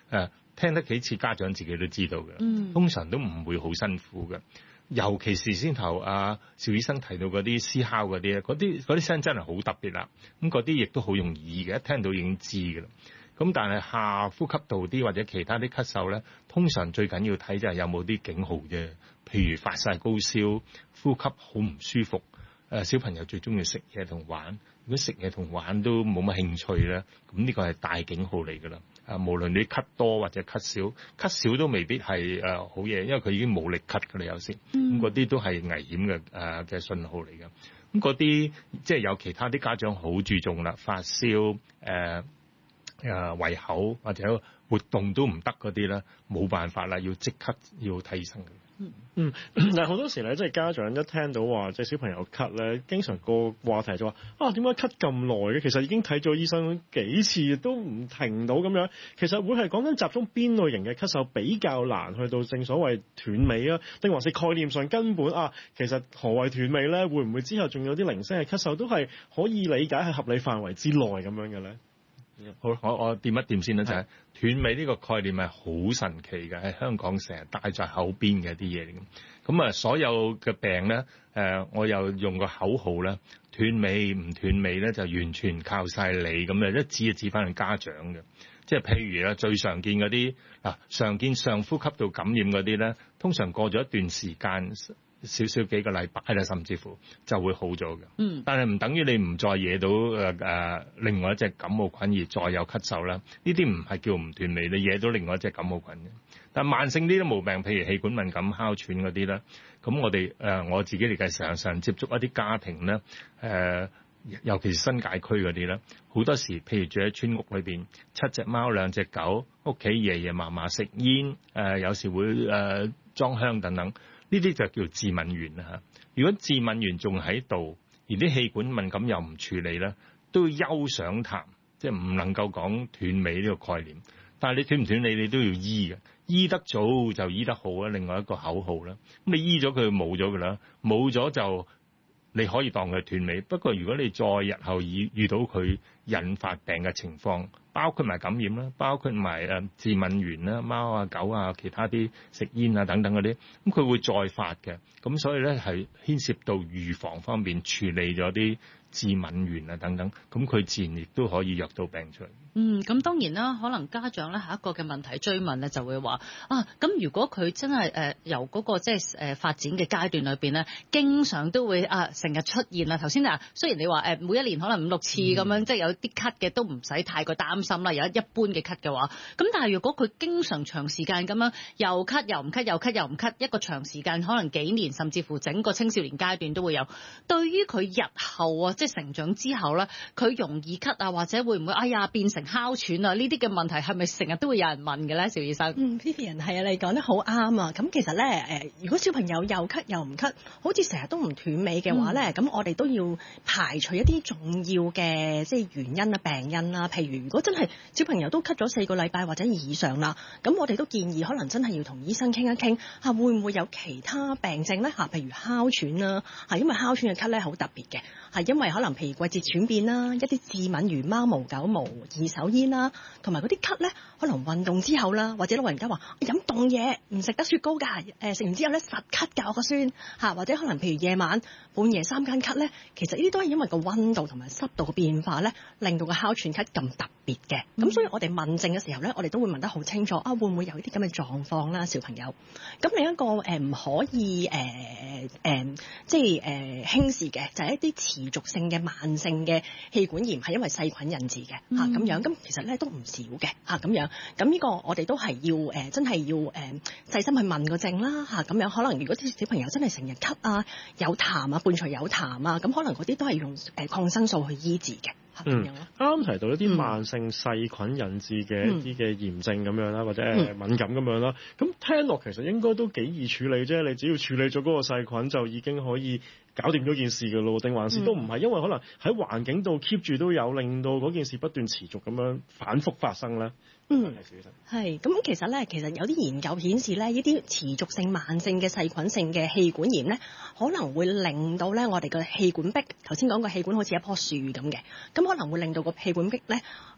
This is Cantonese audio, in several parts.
聽得幾次家長自己都知道嘅，通常都唔會好辛苦嘅。尤其是先頭邵醫生提到嗰啲嘶哮嗰啲，嗰啲聲真係好特別啦。咁嗰啲亦都好容易嘅，一聽到已經知嘅啦。咁但係下呼吸道啲或者其他啲咳嗽咧，通常最緊要睇就係有冇啲警號啫。譬如發晒高燒、呼吸好唔舒服。小朋友最中意食嘢同玩，如果食嘢同玩都冇乜興趣咧，咁呢個係大警號嚟㗎啦。無論你咳多或者咳少，咳少都未必係好嘢，因為佢已經冇力咳㗎啦，有時咁嗰啲都係危險嘅信號嚟嘅。咁嗰啲即係有其他啲家長好注重啦，發燒胃口或者活動都唔得嗰啲咧，冇辦法啦，要即刻要睇醫生嘅。 但係好多時咧，即係家長一聽到話即係小朋友咳咧，經常個話題就話點解咳咁耐嘅？其實已經睇咗醫生幾次都唔停到咁樣。其實會係講緊集中邊類型嘅咳嗽比較難去到正所謂斷尾啊，定還是概念上根本其實何謂斷尾咧？會唔會之後仲有啲零星嘅咳嗽都係可以理解係合理範圍之內咁樣嘅咧？ 好，我掂一掂先啦，就係斷尾呢個概念係好神奇嘅，喺香港成日帶在口邊嘅啲嘢嚟嘅。咁所有嘅病咧，我又用個口號咧，斷尾唔斷尾咧，就完全靠晒你咁樣，一指就指翻去家長嘅。即係譬如最常見嗰啲常見上呼吸道感染嗰啲咧，通常過咗一段時間。少少幾個禮拜啦，甚至乎就會好咗嘅。但係唔等於你唔再惹到另外一隻感冒菌而再有咳嗽啦。呢啲唔係叫唔斷尾，你惹到另外一隻感冒菌嘅。但係慢性啲毛病，譬如氣管敏感、哮喘嗰啲咧，咁我自己嚟計常接觸一啲家庭咧，尤其是新界區嗰啲咧，好多時譬如住喺村屋裏邊，7隻貓2隻狗，屋企爺爺嫲嫲食煙，有時會裝香等等。呢啲就叫致敏源啦嚇。如果致敏源仲喺度，而啲氣管敏感又唔處理咧，都要休想談，即係唔能夠講斷尾呢個概念。但係你斷唔斷尾，你都要醫嘅，醫得早就醫得好啊。另外一個口號啦，咁你醫咗佢冇咗㗎啦，冇咗就你可以當佢斷尾。不過如果你再日後遇到佢引發病嘅情況，包括埋感染啦，包括埋致敏源啦，貓啊狗啊其他啲食煙啊等等嗰啲，咁佢會再發嘅。咁所以咧係牽涉到預防方面處理咗啲致敏源啊等等，咁佢自然亦都可以藥到病除。 咁當然啦，可能家長咧下一個嘅問題追問咧就會話咁如果佢真係由嗰個即係發展嘅階段裏邊咧，經常都會成日出現啦。頭先雖然你話每一年可能5-6次咁樣，即係有啲咳嘅都唔使太過擔心啦。有一般嘅咳嘅話，咁但係如果佢經常長時間咁樣又咳又唔咳又咳又唔咳，一個長時間可能幾年甚至乎整個青少年階段都會有。對於佢日後即係成長之後咧，佢容易咳或者會唔會變成哮喘呢啲嘅問題係咪成日都會有人問嘅咧，邵醫生 ？Vivian 係啊，你講得好啱啊！咁其實咧如果小朋友又咳又唔咳，好似成日都唔斷尾嘅話咧，咁我哋都要排除一啲重要嘅即係原因病因啦。譬如如果真係小朋友都咳咗4個禮拜或者以上啦，咁我哋都建議可能真係要同醫生傾一傾會唔會有其他病症咧譬如哮喘啦因為哮喘嘅咳咧好特別嘅，係因為可能譬如季節轉變啦，一啲致敏如貓毛、狗毛、二手煙啦，同埋嗰啲咳咧，可能運動之後啦，或者老人家話飲凍嘢唔食得雪糕㗎，食完之後咧實咳㗎我個孫或者可能譬如夜晚半夜3更咳咧，其實呢啲都係因為個溫度同埋濕度嘅變化咧，令到個哮喘咳咁特別嘅。咁所以我哋問症嘅時候咧，我哋都會問得好清楚會唔會有呢啲咁嘅狀況啦，小朋友。咁另一個唔可以即係輕視嘅就係一啲持續性嘅慢性嘅氣管炎，係因為細菌引致嘅咁樣。咁其實咧都唔少嘅咁樣。咁呢個我哋都係要真係要細心去問個症啦咁樣。可能如果啲小朋友真係成日咳有痰伴隨有痰咁可能嗰啲都係用抗生素去醫治嘅。啱啱提到一啲慢性細菌引致嘅一啲嘅炎症咁樣啦，或者敏感咁樣啦，咁聽落其實應該都幾易處理啫。你只要處理咗嗰個細菌就已經可以搞掂咗件事㗎咯，定還是都唔係？因為可能喺環境度 keep 住都有令到嗰件事不斷持續咁樣反覆發生咧。 係咁其實有啲研究顯示咧，呢啲持續性慢性嘅細菌性嘅氣管炎咧，可能會令到咧我哋嘅氣管壁，頭先講個氣管好似一棵樹咁嘅，咁可能會令到個氣管壁咧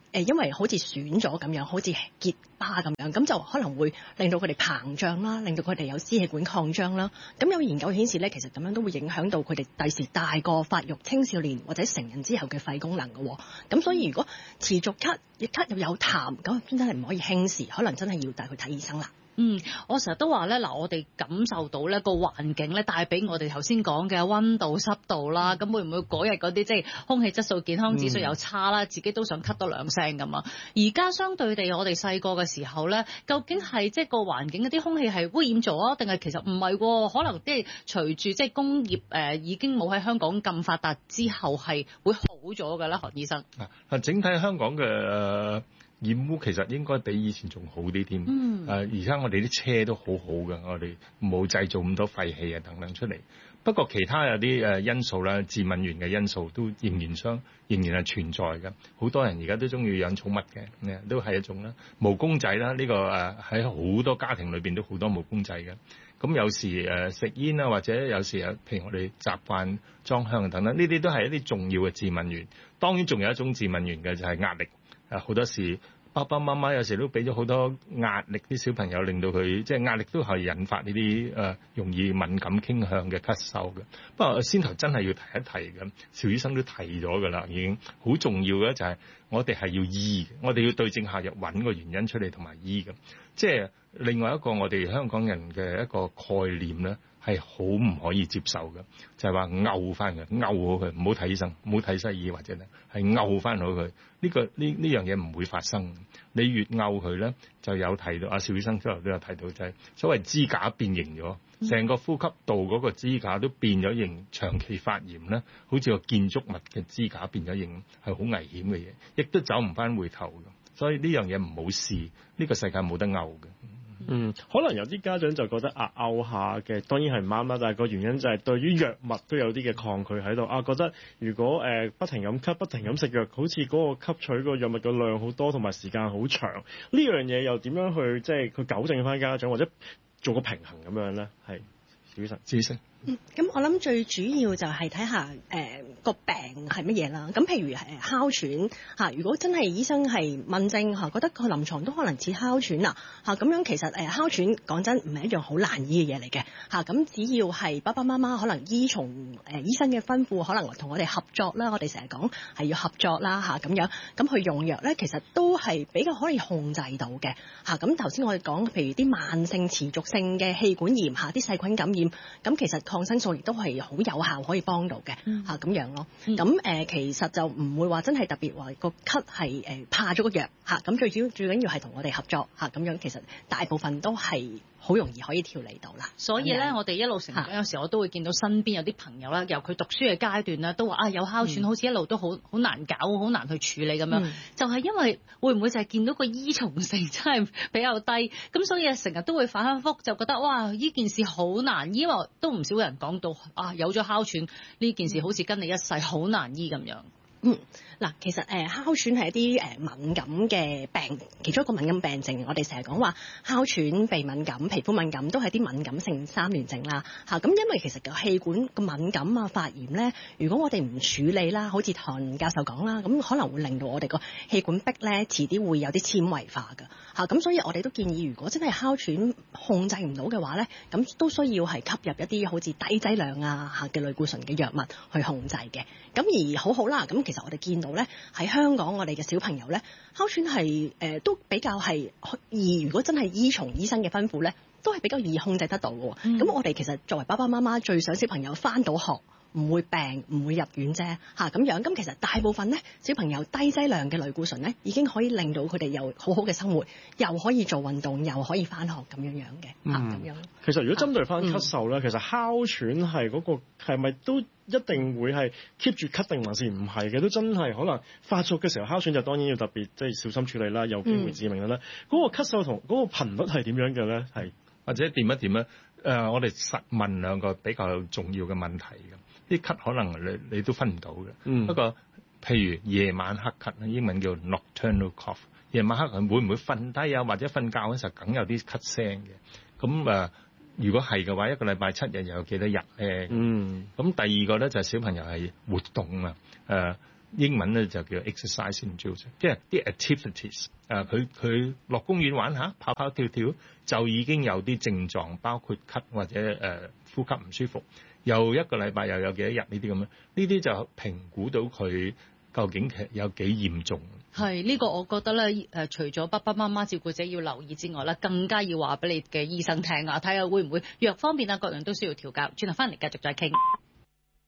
因為好似損咗咁樣，好似結疤咁樣，咁就可能會令到佢哋膨脹啦，令到佢哋有支氣管擴張啦。咁有研究顯示咧，其實咁樣都會影響到佢哋第時大個發育、青少年或者成人之後嘅肺功能嘅。咁所以如果持續咳又有痰，咁真係唔可以輕視，可能真係要帶佢睇醫生啦。 我成日都話咧，嗱，我哋感受到咧個環境咧帶俾我哋頭先講嘅溫度、濕度啦，咁會唔會嗰日嗰啲即係空氣質素健康指數又差啦，自己都想咳多兩聲咁啊？而家相對地，我哋細個嘅時候咧，究竟係即係個環境嗰啲空氣係污染咗啊，定係其實唔係喎？可能即係隨住即係工業已經冇喺香港咁發達之後，係會好咗㗎啦，韓醫生。 整體香港嘅染污其實應該比以前仲好啲添。而家我哋啲車都好好嘅，我哋冇製造咁多廢氣啊等等出嚟。不過其他有啲因素啦，致敏原嘅因素都仍然係存在嘅。好多人而家都中意養寵物嘅，都係一種啦。毛公仔啦，呢個喺好多家庭裏邊都好多毛公仔嘅。咁有時食煙啊，或者有時譬如我哋習慣裝香等等，呢啲都係一啲重要嘅致敏原。當然仲有一種致敏原嘅就係壓力。好多時爸爸媽媽有時都俾咗好多壓力啲小朋友，令到佢即係壓力都係引發呢啲容易敏感傾向嘅咳嗽嘅。不過先頭真係要提一提嘅，邵醫生都提咗㗎啦，已經好重要嘅就係我哋係要醫，我哋要對症下藥，揾個原因出嚟同埋醫嘅。即係另外一個我哋香港人嘅一個概念咧，係好唔可以接受嘅，就係話漚翻佢，漚好佢，唔好睇醫生，唔好睇西醫或者咧，係漚翻好佢。呢樣嘢唔會發生。你越漚佢咧，就有提到阿邵醫生之後都有提到，就係所謂支架變形咗，成個呼吸道嗰個支架都變咗形，長期發炎咧，好似個建築物嘅支架變咗形，係好危險嘅嘢，亦都走唔翻回頭嘅。所以呢樣嘢唔好試，呢個世界冇得漚嘅。 可能有啲家長就覺得漚下嘅當然係唔啱啦，但係個原因就係對於藥物都有啲嘅抗拒喺度覺得如果不停咁咳，不停咁食藥，好似嗰個吸取個藥物嘅量好多，同埋時間好長，呢樣嘢又點樣去即係佢糾正翻家長或者做個平衡咁樣咧？係知識。 咁我諗最主要就係睇下個病係乜嘢啦。咁譬如哮喘嚇，如果真係醫生係問症嚇，覺得個臨床都可能似哮喘啦嚇，咁樣其實哮喘講真唔係一樣好難醫嘅嘢嚟嘅嚇。咁只要係爸爸媽媽可能依從醫生嘅吩咐，可能同我哋合作啦。我哋成日講係要合作啦嚇，咁樣咁去用藥咧，其實都係比較可以控制到嘅嚇。咁頭先我哋講譬如啲慢性持續性嘅氣管炎嚇，啲細菌感染，咁其實抗生素亦都係好有效，可以幫到嘅嚇咁樣咯。咁其實就唔會話真係特別話個咳係怕咗個藥嚇。咁最緊要係同我哋合作嚇咁樣，其實大部分都係好容易可以調理到啦。 所以咧，我哋一路成長，有時我都會見到身邊有啲朋友啦，由佢讀書嘅階段啦，都話有哮喘，好似一路都好難搞，好難去處理咁樣。就係因為會唔會就係見到個依從性真係比較低，咁所以成日都會反反覆覆就覺得哇呢件事好難醫，因為都唔少人講到有咗哮喘呢件事好似跟你一世好難醫咁樣。 嗱，其實哮喘係一啲敏感嘅病，其中一個敏感病症。我哋成日講話哮喘、鼻敏感、皮膚敏感都係啲敏感性三聯症啦。咁因為其實個氣管個敏感發炎咧，如果我哋唔處理啦，好似唐教授講啦，咁可能會令到我哋個氣管壁咧，遲啲會有啲纖維化㗎。咁所以我哋都建議，如果真係哮喘控制唔到嘅話咧，咁都需要係吸入一啲好似低劑量嘅類固醇嘅藥物去控制嘅。咁而好啦，咁其實我哋見到咧喺香港，我哋嘅小朋友咧，哮喘係都比較係易，如果真係依從醫生嘅吩咐咧，都係比較易控制得到嘅。咁我哋其實作為爸爸媽媽，最想小朋友返到學，唔會病，唔會入院啫咁樣。咁其實大部分咧小朋友低劑量嘅類固醇咧，已經可以令到佢哋有好好嘅生活，又可以做運動，又可以返學咁樣嘅咁樣。 其實如果針對翻咳嗽咧，其實哮喘係嗰個係咪都一定會係 keep 住咳定還是唔係嘅？都真係可能發作嘅時候哮喘就當然要特別即係小心處理啦，有機會致命啦。嗰個咳嗽同嗰個頻率係點樣嘅咧？係或者點一點咧？我哋實問兩個比較重要嘅問題嘅，啲咳可能你都分唔到嘅。不過譬如夜晚黑咳，英文叫 nocturnal cough， 夜晚黑會唔會瞓低啊？或者瞓覺嗰時候梗有啲咳聲嘅。咁如果係嘅話，一個禮拜7日又有幾多日咧？咁第二個咧就係小朋友係活動啊， 英文咧就叫 exercise induced，即係啲 activities。佢落公園玩下，跑跑跳跳就已經有啲症狀，包括咳或者呼吸唔舒服。又一個禮拜又有幾多日呢啲咁樣？呢啲就評估到佢究竟有幾嚴重。 係呢個我覺得咧除咗爸爸媽媽照顧者要留意之外咧，更加要話俾你嘅醫生聽啊，睇下會唔會藥方面啊各樣都需要調教。轉頭翻嚟繼續再傾。